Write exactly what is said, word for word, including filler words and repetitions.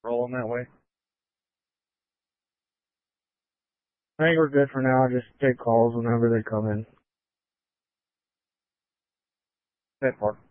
rolling that way? I think we're good for now. Just take calls whenever they come in. That part.